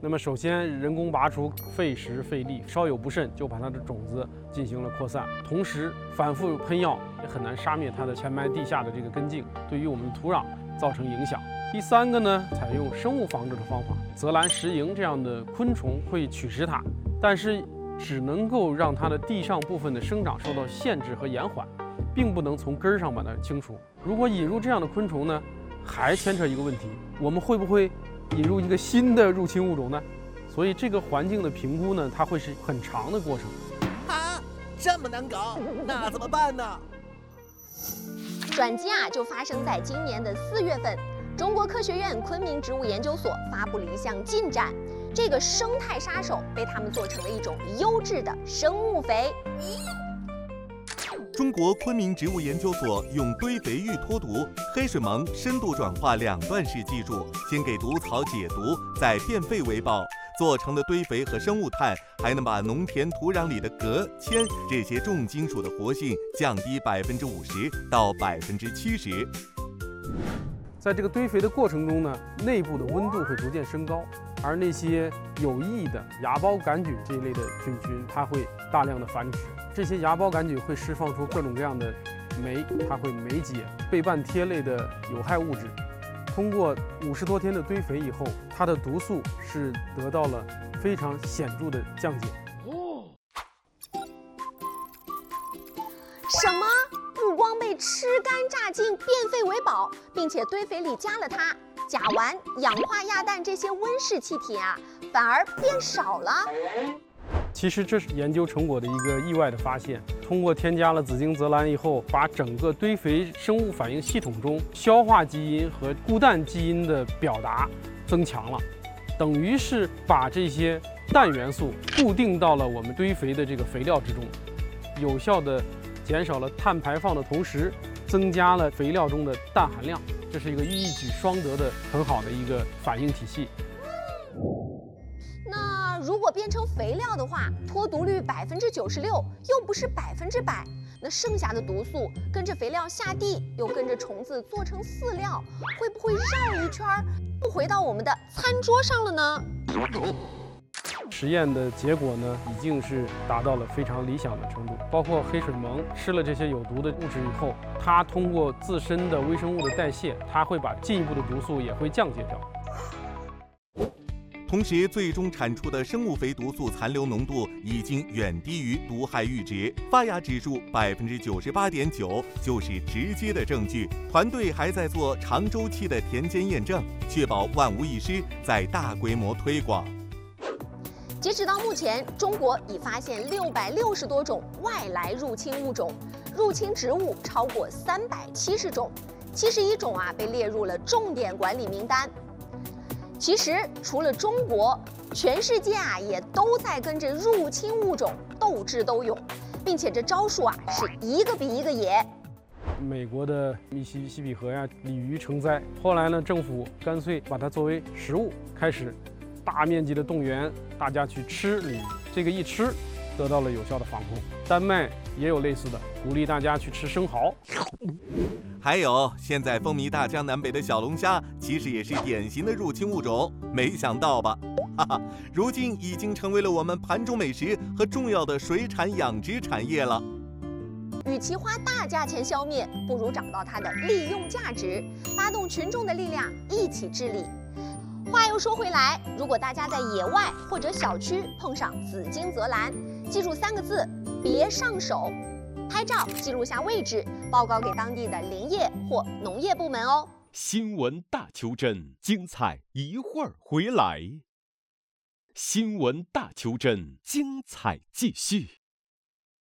那么首先人工拔除，费时费力，稍有不慎就把它的种子进行了扩散，同时反复喷药也很难杀灭它的潜埋地下的这个根茎，对于我们的土壤造成影响。第三个呢，采用生物防治的方法，泽兰石蝇这样的昆虫会取食它，但是只能够让它的地上部分的生长受到限制和延缓，并不能从根儿上把它清除。如果引入这样的昆虫呢，还牵扯一个问题，我们会不会引入一个新的入侵物种呢？所以这个环境的评估呢，它会是很长的过程。 啊，这么难搞，那怎么办呢？ 转机就发生在今年的4月份。中国科学院昆明植物研究所发布了一项进展，这个生态杀手被他们做成了一种优质的生物肥。 中国昆明植物研究所用堆肥育脱毒、黑水虻深度转化2段式技术，先给毒草解毒，再变废为宝。做成的堆肥和生物炭还能把农田土壤里的镉、铅这些重金属的活性降低50%到70%。 在这个堆肥的过程中呢，内部的温度会逐渐升高，而那些有益的芽孢杆菌这一类的菌群，它会大量的繁殖。这些芽孢杆菌会释放出各种各样的酶，它会酶解倍半萜类的有害物质。通过50多天的堆肥以后，它的毒素是得到了非常显著的降解。 什么？不光被吃干榨净变废为宝，并且堆肥里加了它，甲烷、氧化亚氮这些温室气体反而变少了。 其实这是研究成果的一个意外的发现。通过添加了紫荆泽兰以后，把整个堆肥生物反应系统中消化基因和固氮基因的表达增强了，等于是把这些氮元素固定到了我们堆肥的这个肥料之中，有效的减少了碳排放的同时，增加了肥料中的氮含量。这是一个一举双得的很好的一个反应体系。 那如果变成肥料的话，脱毒率96%，又不是100%，那剩下的毒素跟着肥料下地，又跟着虫子做成饲料，会不会绕一圈又回到我们的餐桌上了呢？ 实验的结果呢，已经是达到了非常理想的程度。包括黑水虻吃了这些有毒的物质以后，它通过自身的微生物的代谢，它会把进一步的毒素也会降解掉。 同时，最终产出的生物肥毒素残留浓度已经远低于毒害阈值，发芽指数98.9%就是直接的证据。团队还在做长周期的田间验证，确保万无一失，在大规模推广。 截止到目前，中国已发现660多种外来入侵物种，入侵植物超过370种，71种被列入了重点管理名单。其实，除了中国，全世界也都在跟着入侵物种斗智斗勇，并且这招数是一个比一个野。 美国的密西西比河鲤鱼成灾，后来呢，政府干脆把它作为食物，开始大面积的动员大家去吃鲤鱼，这个一吃得到了有效的防控。丹麦也有类似的，鼓励大家去吃生蚝。 还有，现在风靡大江南北的小龙虾，其实也是典型的入侵物种。没想到吧？哈哈，如今已经成为了我们盘中美食和重要的水产养殖产业了。 与其花大价钱消灭，不如找到它的利用价值，发动群众的力量，一起治理。话又说回来，如果大家在野外或者小区碰上紫荆泽兰，记住3个字：别上手。拍照记录下位置，报告给当地的林业或农业部门哦。 新闻大求真，精彩一会儿回来。新闻大求真，精彩继续。